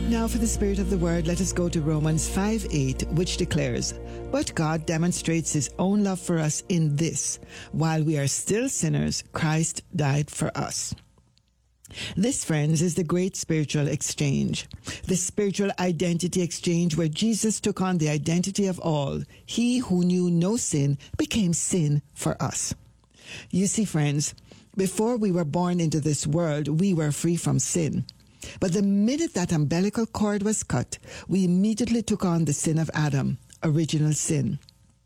Now for the spirit of the word, let us go to Romans 5:8, which declares, "But God demonstrates his own love for us in this: while we are still sinners, Christ died for us." This, friends, is the great spiritual exchange, the spiritual identity exchange where Jesus took on the identity of all. He who knew no sin became sin for us. You see, friends, before we were born into this world, we were free from sin. But the minute that umbilical cord was cut, we immediately took on the sin of Adam, original sin.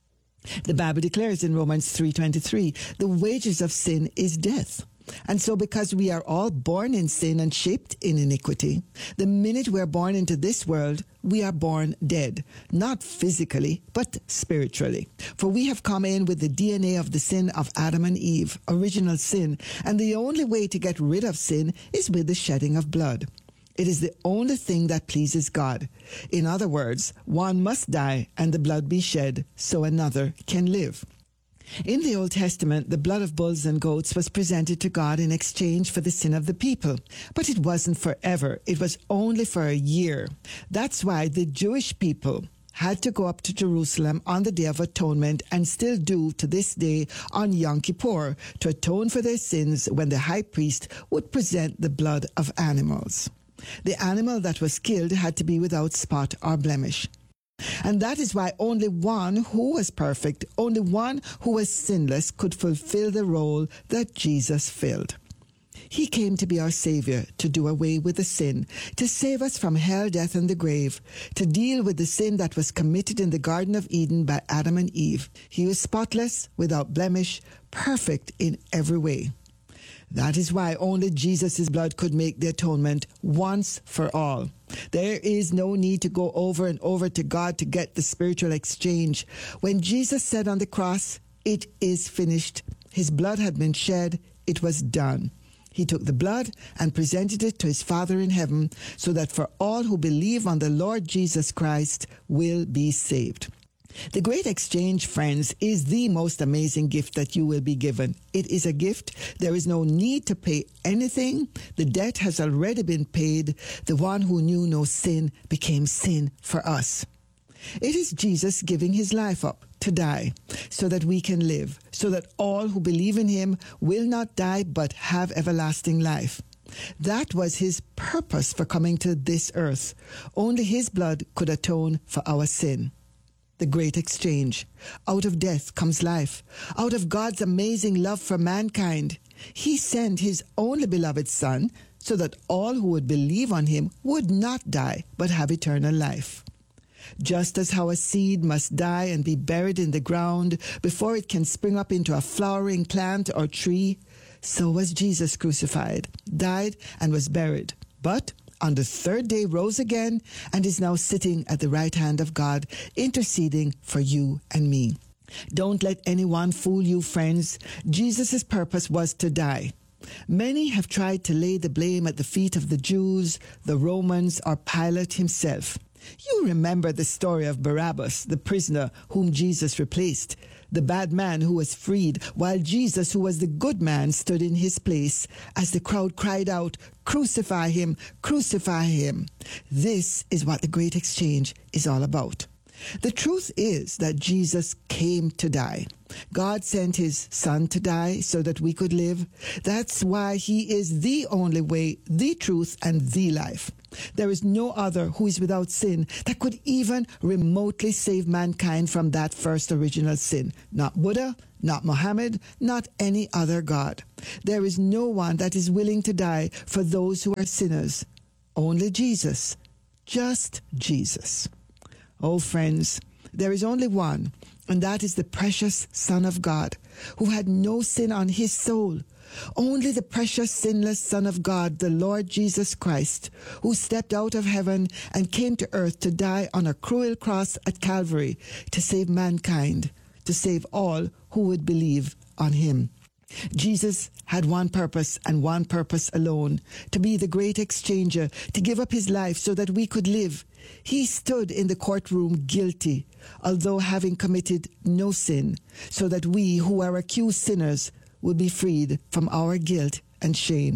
The Bible declares in Romans 3:23, the wages of sin is death. And so because we are all born in sin and shaped in iniquity, the minute we're born into this world, we are born dead, not physically, but spiritually. For we have come in with the DNA of the sin of Adam and Eve, original sin, and the only way to get rid of sin is with the shedding of blood. It is the only thing that pleases God. In other words, one must die and the blood be shed so another can live. In the Old Testament, the blood of bulls and goats was presented to God in exchange for the sin of the people. But it wasn't forever. It was only for a year. That's why the Jewish people had to go up to Jerusalem on the Day of Atonement, and still do to this day on Yom Kippur, to atone for their sins when the high priest would present the blood of animals. The animal that was killed had to be without spot or blemish. And that is why only one who was perfect, only one who was sinless could fulfill the role that Jesus filled. He came to be our Savior, to do away with the sin, to save us from hell, death, and the grave, to deal with the sin that was committed in the Garden of Eden by Adam and Eve. He was spotless, without blemish, perfect in every way. That is why only Jesus' blood could make the atonement once for all. There is no need to go over and over to God to get the spiritual exchange. When Jesus said on the cross, "It is finished," his blood had been shed, it was done. He took the blood and presented it to his Father in heaven, so that for all who believe on the Lord Jesus Christ will be saved. The great exchange, friends, is the most amazing gift that you will be given. It is a gift. There is no need to pay anything. The debt has already been paid. The one who knew no sin became sin for us. It is Jesus giving his life up to die so that we can live, so that all who believe in him will not die but have everlasting life. That was his purpose for coming to this earth. Only his blood could atone for our sin. The great exchange. Out of death comes life. Out of God's amazing love for mankind, he sent his only beloved Son so that all who would believe on him would not die but have eternal life. Just as how a seed must die and be buried in the ground before it can spring up into a flowering plant or tree, so was Jesus crucified, died, and was buried. But on the third day rose again and is now sitting at the right hand of God, interceding for you and me. Don't let anyone fool you, friends. Jesus' purpose was to die. Many have tried to lay the blame at the feet of the Jews, the Romans, or Pilate himself. You remember the story of Barabbas, the prisoner whom Jesus replaced, the bad man who was freed, while Jesus, who was the good man, stood in his place as the crowd cried out, "Crucify him, crucify him." This is what the great exchange is all about. The truth is that Jesus came to die. God sent his Son to die so that we could live. That's why he is the only way, the truth, and the life. There is no other who is without sin that could even remotely save mankind from that first original sin. Not Buddha, not Muhammad, not any other God. There is no one that is willing to die for those who are sinners. Only Jesus. Just Jesus. Oh, friends, there is only one, and that is the precious Son of God, who had no sin on his soul. Only the precious sinless Son of God, the Lord Jesus Christ, who stepped out of heaven and came to earth to die on a cruel cross at Calvary to save mankind, to save all who would believe on him. Jesus had one purpose and one purpose alone, to be the great exchanger, to give up his life so that we could live. He stood in the courtroom guilty, although having committed no sin, so that we who are accused sinners would be freed from our guilt and shame.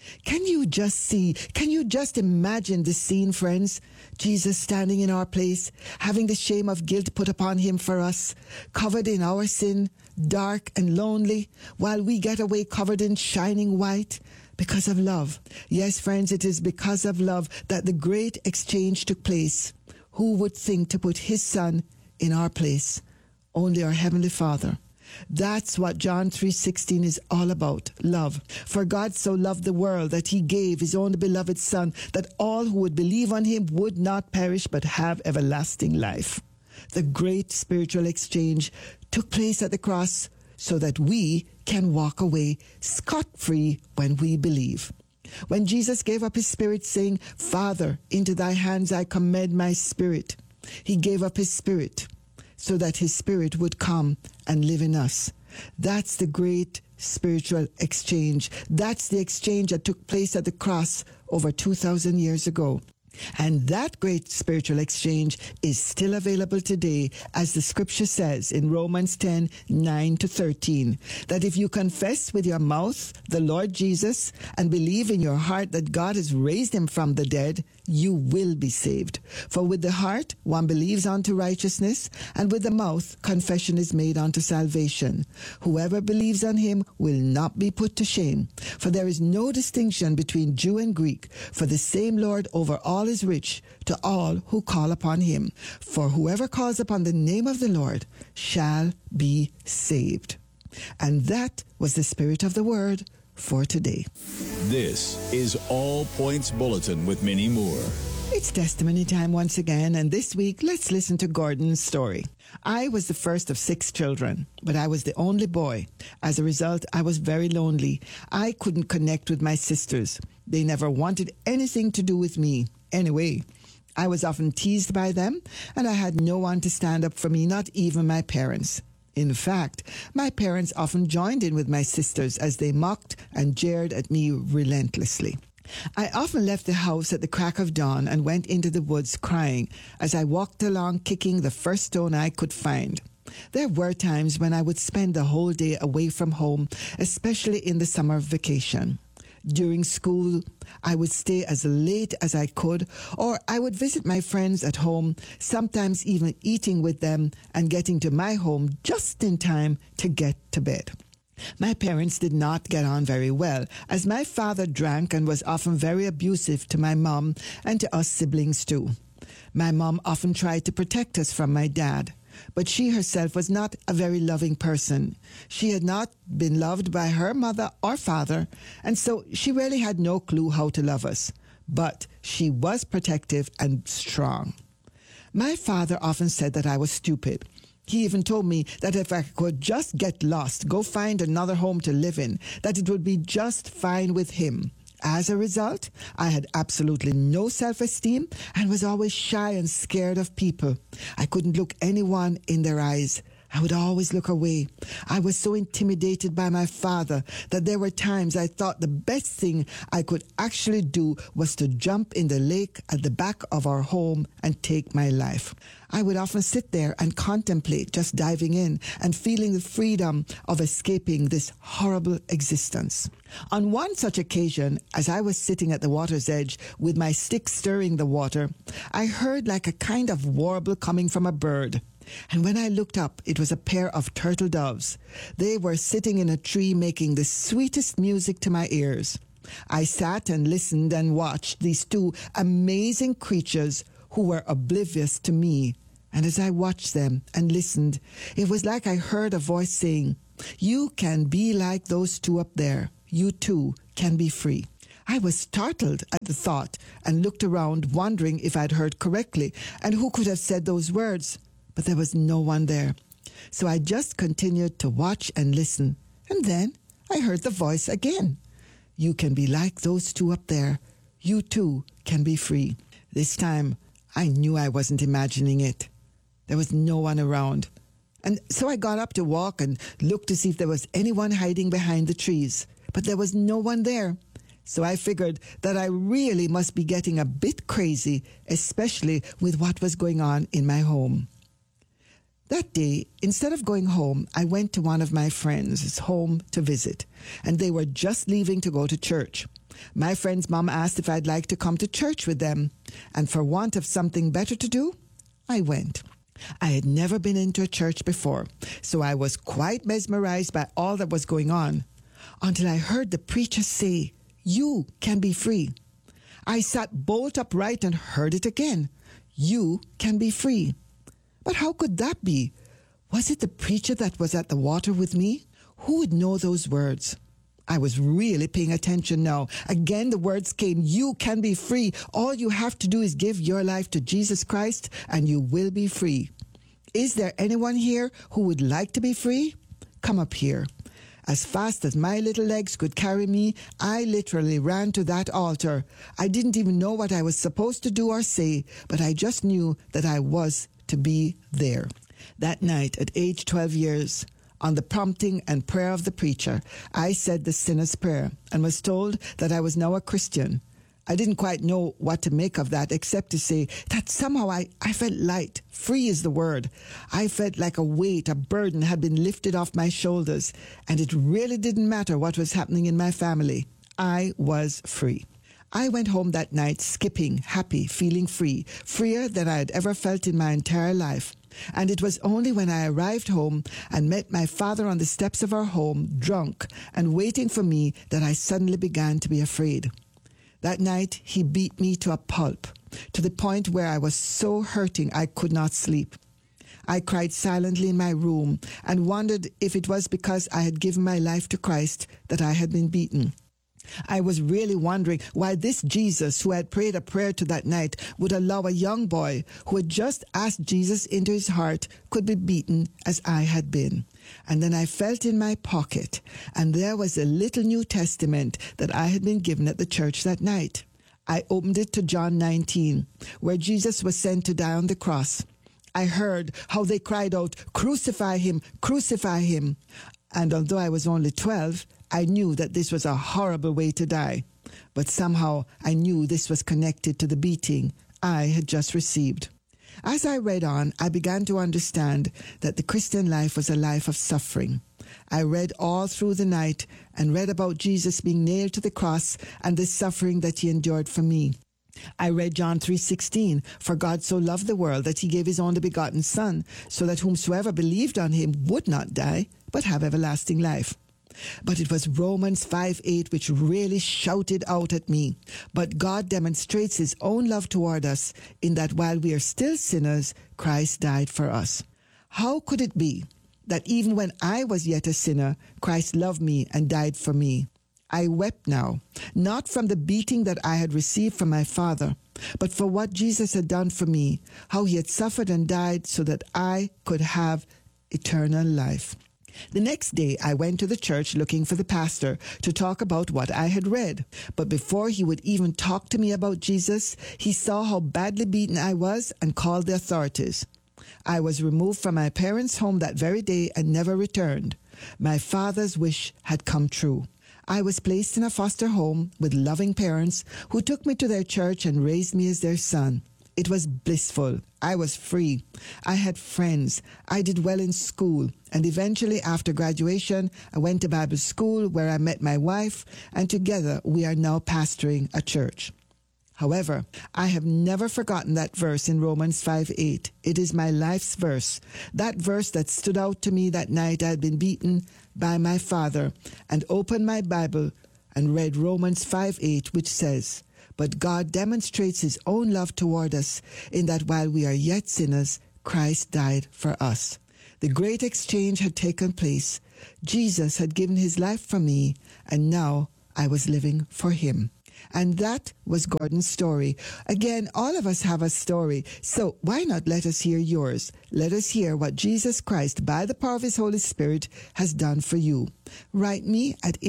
Can you just imagine the scene, friends? Jesus standing in our place, having the shame of guilt put upon him for us, covered in our sin, dark and lonely, while we get away covered in shining white. Because of love. Yes, friends, it is because of love that the great exchange took place. Who would think to put his son in our place? Only our Heavenly Father. That's what John 3:16 is all about, love. For God so loved the world that he gave his only beloved Son, that all who would believe on him would not perish but have everlasting life. The great spiritual exchange took place at the cross so that we can walk away scot-free when we believe. When Jesus gave up his spirit, saying, Father, into thy hands I commend my spirit, he gave up his spirit so that his spirit would come and live in us. That's the great spiritual exchange. That's the exchange that took place at the cross over 2,000 years ago. And that great spiritual exchange is still available today, as the scripture says in Romans 10:9-13, that if you confess with your mouth the Lord Jesus and believe in your heart that God has raised him from the dead, you will be saved. For with the heart one believes unto righteousness, and with the mouth confession is made unto salvation. Whoever believes on him will not be put to shame. For there is no distinction between Jew and Greek, for the same Lord over all is rich to all who call upon him. For whoever calls upon the name of the Lord shall be saved. And that was the spirit of the word for today. This is All Points Bulletin with Minnie Moore. It's testimony time once again, and this week, let's listen to Gordon's story. I was the first of 6 children, but I was the only boy. As a result, I was very lonely. I couldn't connect with my sisters. They never wanted anything to do with me. Anyway, I was often teased by them, and I had no one to stand up for me, not even my parents. In fact, my parents often joined in with my sisters as they mocked and jeered at me relentlessly. I often left the house at the crack of dawn and went into the woods crying as I walked along, kicking the first stone I could find. There were times when I would spend the whole day away from home, especially in the summer vacation. During school, I would stay as late as I could, or I would visit my friends at home, sometimes even eating with them and getting to my home just in time to get to bed. My parents did not get on very well, as my father drank and was often very abusive to my mom and to us siblings too. My mom often tried to protect us from my dad, but she herself was not a very loving person. She had not been loved by her mother or father, and so she really had no clue how to love us. But she was protective and strong. My father often said that I was stupid. He even told me that if I could just get lost, go find another home to live in, that it would be just fine with him. As a result, I had absolutely no self-esteem and was always shy and scared of people. I couldn't look anyone in their eyes. I would always look away. I was so intimidated by my father that there were times I thought the best thing I could actually do was to jump in the lake at the back of our home and take my life. I would often sit there and contemplate just diving in and feeling the freedom of escaping this horrible existence. On one such occasion, as I was sitting at the water's edge with my stick stirring the water, I heard like a kind of warble coming from a bird. And when I looked up, it was a pair of turtle doves. They were sitting in a tree making the sweetest music to my ears. I sat and listened and watched these two amazing creatures who were oblivious to me. And as I watched them and listened, it was like I heard a voice saying, "You can be like those two up there. You too can be free." I was startled at the thought and looked around, wondering if I'd heard correctly and who could have said those words. But there was no one there. So I just continued to watch and listen. And then I heard the voice again. "You can be like those two up there. You too can be free." This time, I knew I wasn't imagining it. There was no one around. And so I got up to walk and looked to see if there was anyone hiding behind the trees. But there was no one there. So I figured that I really must be getting a bit crazy, especially with what was going on in my home. That day, instead of going home, I went to one of my friends' home to visit, and they were just leaving to go to church. My friend's mom asked if I'd like to come to church with them, and for want of something better to do, I went. I had never been into a church before, so I was quite mesmerized by all that was going on, until I heard the preacher say, "You can be free." I sat bolt upright and heard it again. "You can be free." But how could that be? Was it the preacher that was at the water with me? Who would know those words? I was really paying attention now. Again, the words came, "You can be free. All you have to do is give your life to Jesus Christ and you will be free." Is there anyone here who would like to be free? Come up here. As fast as my little legs could carry me, I literally ran to that altar. I didn't even know what I was supposed to do or say, but I just knew that I was to be there. That night, at age 12 years, on the prompting and prayer of the preacher, I said the sinner's prayer and was told that I was now a Christian. I didn't quite know what to make of that, except to say that somehow I felt light. Free is the word. I felt like a weight, a burden had been lifted off my shoulders, and it really didn't matter what was happening in my family. I was free. I went home that night skipping, happy, feeling free, freer than I had ever felt in my entire life. And it was only when I arrived home and met my father on the steps of our home, drunk and waiting for me, that I suddenly began to be afraid. That night, he beat me to a pulp, to the point where I was so hurting I could not sleep. I cried silently in my room and wondered if it was because I had given my life to Christ that I had been beaten. I was really wondering why this Jesus, who had prayed a prayer to that night, would allow a young boy who had just asked Jesus into his heart could be beaten as I had been. And then I felt in my pocket, and there was a little New Testament that I had been given at the church that night. I opened it to John 19, where Jesus was sent to die on the cross. I heard how they cried out, "Crucify him, crucify him." And although I was only 12, I knew that this was a horrible way to die. But somehow I knew this was connected to the beating I had just received. As I read on, I began to understand that the Christian life was a life of suffering. I read all through the night and read about Jesus being nailed to the cross and the suffering that he endured for me. I read John 3:16, "For God so loved the world that he gave his only begotten Son, so that whomsoever believed on him would not die, but have everlasting life." But it was Romans 5:8 which really shouted out at me. But God demonstrates his own love toward us in that while we are still sinners, Christ died for us. How could it be that even when I was yet a sinner, Christ loved me and died for me? I wept now, not from the beating that I had received from my Father, but for what Jesus had done for me, how he had suffered and died so that I could have eternal life. The next day, I went to the church looking for the pastor to talk about what I had read. But before he would even talk to me about Jesus, he saw how badly beaten I was and called the authorities. I was removed from my parents' home that very day and never returned. My father's wish had come true. I was placed in a foster home with loving parents who took me to their church and raised me as their son. It was blissful. I was free. I had friends. I did well in school. And eventually, after graduation, I went to Bible school where I met my wife, and together we are now pastoring a church. However, I have never forgotten that verse in Romans 5:8. It is my life's verse. That verse that stood out to me that night I had been beaten by my father, and opened my Bible and read Romans 5:8, which says, "But God demonstrates his own love toward us in that while we are yet sinners, Christ died for us." The great exchange had taken place. Jesus had given his life for me, and now I was living for him. And that was Gordon's story. Again, all of us have a story, so why not let us hear yours? Let us hear what Jesus Christ, by the power of his Holy Spirit, has done for you. Write me at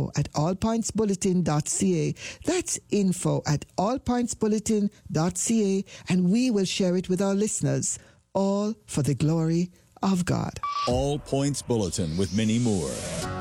info@allpointsbulletin.ca. That's info@allpointsbulletin.ca, and we will share it with our listeners, all for the glory of God. All Points Bulletin with Minnie Moore.